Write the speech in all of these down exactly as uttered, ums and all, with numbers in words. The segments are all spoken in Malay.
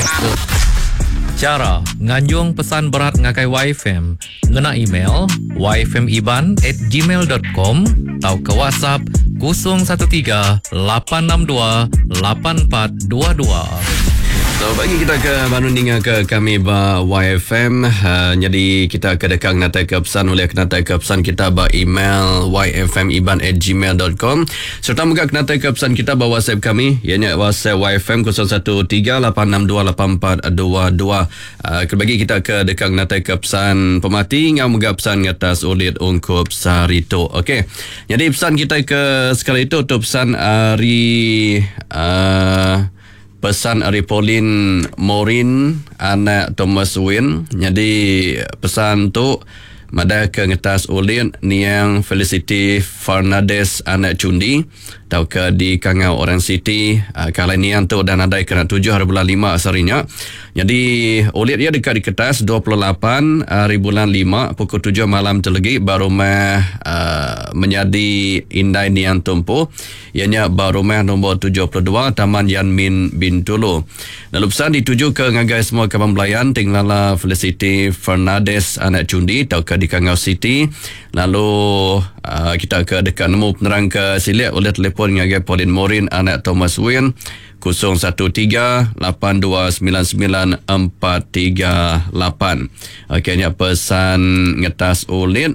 Cara nganjung pesan berat ngakai Y F M ngena email y f m iban at gmail dot com atau ke WhatsApp kosong satu tiga lapan enam dua lapan empat dua dua. So, bagi kita ke Banu Ninga ke kami ba Y F M, uh, jadi kita ke dekang natai ke pesan oleh natai ke pesan kita ba email y f m iban at gmail dot com serta muka natai ke pesan kita ba WhatsApp kami ianya WhatsApp Y F M kosong satu tiga lapan enam dua lapan empat dua dua. Uh, bagi kita ke dekang natai ke pesan pemati ngau muka pesan ngatas ulit ungkup sarito. Okey. Jadi pesan kita ke sekali itu tu pesan hari uh, pesan dari Pauline Morin anak Thomas Win. Jadi pesan tu mada ke ngetas ulin niang Felicity Fernandez anak Cundi tau ke di Kangau Orange City. Uh, kali niang tu dan ada kena tujuh hari bulan lima asarinya. Jadi ulit dia dekat di kertas dua puluh lapan hari bulan lima pukul tujuh malam telegi baru meh uh, menjadi Indai Niang Tumpu. Ianya baru meh nombor tujuh puluh dua Taman Yan Min Bintulu. Lalu pesan dituju ke ngagai semua kawan belayan tinglala Felicity Fernandez anak Cundi tau ke di Kangau City. Lalu uh, kita ke dekat nemu penerang ke silik oleh telefon ngagai Pauline Morin anak Thomas Win kosong satu tiga lapan dua sembilan sembilan empat tiga lapan. Okeynya pesan ngetas ulit.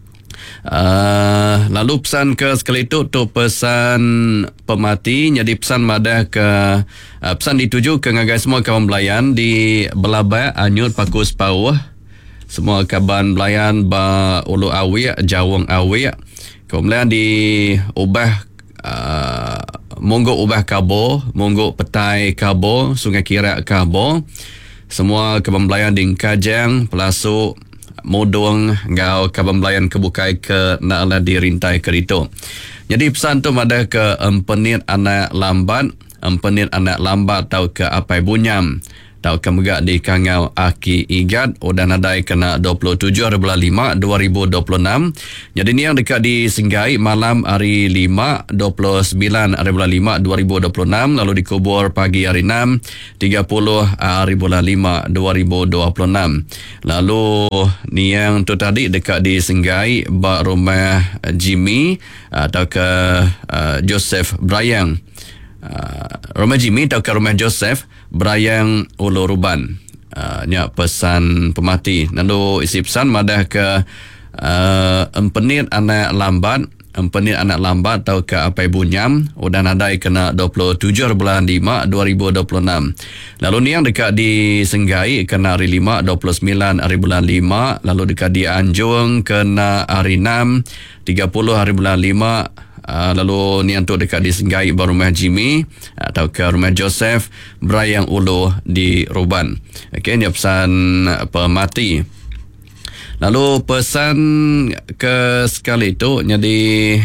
Uh, lalu pesan ke sekali itu tu pesan pemati. Jadi pesan madah ke uh, pesan dituju ke ngagai semua kawan belayan di Belabai Anyut Pakus Pauh. Semua kawan belayan ba Ulu Awi Jawang Awi. Kemudian di ubah uh, Monggo ubah Kabo, Monggo Petai Kabo, Sungai Kirak Kabo. Semua kawan belayan di Kajang, Pelasuk, Modong, ngau kawan belayan kebukai ke Na'ala di Rintai Kerito. Jadi pesan tu ada ke empenit anak lambat, empenit anak lambat tau ke Apai Bunyam. Tau ke megak di Kangau Aki Igat. Udah nadai kena dua puluh tujuh hari bulan lima dua ribu dua puluh enam. Jadi ni yang dekat di Senggai malam hari lima dua puluh sembilan hari bulan lima dua ribu dua puluh enam. Lalu dikubur pagi hari enam tiga puluh hari bulan lima dua ribu dua puluh enam. Lalu ni yang tu tadi dekat di Senggai bak rumah Jimmy atau ke uh, Joseph Brayang. Uh, rumah Jimmy atau ke rumah Joseph Brayang Ulu Ruban. Uh, nya pesan pemati. Lalu isi pesan madah ke uh, empenit anak lambat, empenit anak lambat atau ke Apai Bunyam. Udah nadai kena dua puluh tujuh bulan lima dua ribu dua puluh enam. Lalu ni yang dekat di Senggai kena hari lima dua puluh sembilan hari bulan lima. Lalu dekat di Anjung kena hari enam tiga puluh hari bulan lima. Uh, lalu ni untuk dekat di Senggai baru rumah Jimmy atau ke rumah Joseph Brayang Ulu di Ruban. Okey, ni pesan pemati. Lalu pesan ke sekali itu jadi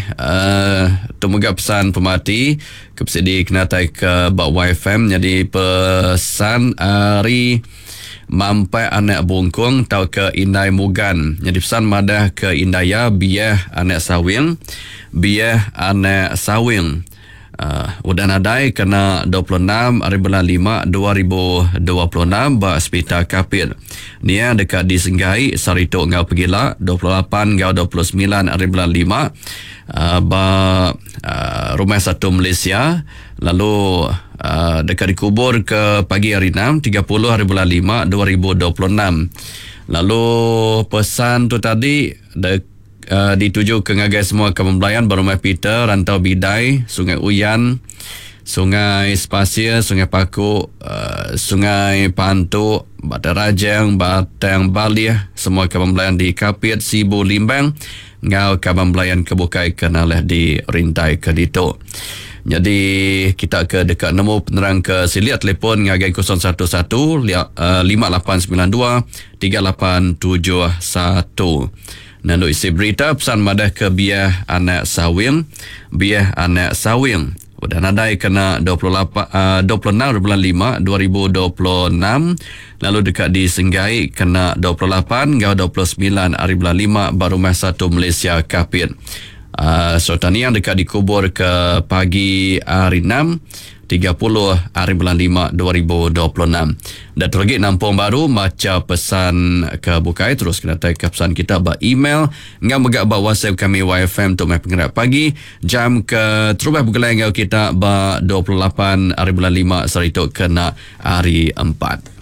uh, temuga pesan pemati kepsedi kenatai ke bak Y F M. Jadi pesan hari Mampai anak bungkung tau ke Indai Mugan. Jadi pesan madah ke Indaya biah anak sawing, biah anak sawing. Uh, udah nadai kena dua puluh enam hari bulan lima dua ribu dua puluh enam ba Hospital Kapit. Ni yang dekat di Senggai Sarito ngau Pegila dua puluh lapan ngau dua puluh sembilan hari bulan lima uh, ba uh, Rumah Satu Malaysia. Lalu uh, dekat dikubur ke pagi hari enam tiga puluh hari bulan lima dua ribu dua puluh enam. Lalu pesan tu tadi de Uh, dituju ke ngagai semua kawan belayan Barumai Peter, Rantau Bidai, Sungai Uyan, Sungai Spasia, Sungai Paku, uh, Sungai Pantu, Batang Rajang, Batang Balih, semua kawan belayan di Kapit, Sibu, Limbang, ngau kawan belayan kebukai kenalah di Rintai Kedito. Jadi kita ke dekat nombor penerang ke siliat telefon ngagai kosong satu satu lima lapan sembilan dua tiga lapan tujuh satu. Lalu isi berita pesan madah ke biah anak sawing, biah anak sawing. Udah nadai kena dua puluh lapan, uh, dua puluh enam bulan lima dua ribu dua puluh enam. Lalu dekat di Senggai kena dua puluh lapan hingga dua puluh sembilan hari bulan lima baru Rumah Satu Malaysia Kapit. Uh, Sultan yang dekat dikubur ke pagi hari enam tiga puluh hari bulan lima dua ribu dua puluh enam. Dan terlebih nampung baru baca pesan ke bukai terus kena tag ke pesan kita ba email ngam megak ba WhatsApp kami Y F M untuk mai pengerat pagi jam ke terubah bugelai ngau kita ba dua puluh lapan hari bulan lima saritok kena hari empat.